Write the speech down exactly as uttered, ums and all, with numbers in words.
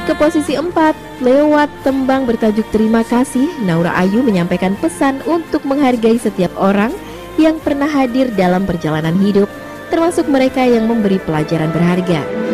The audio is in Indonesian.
ke posisi empat, lewat tembang bertajuk Terima Kasih, Naura Ayu menyampaikan pesan untuk menghargai setiap orang yang pernah hadir dalam perjalanan hidup, termasuk mereka yang memberi pelajaran berharga.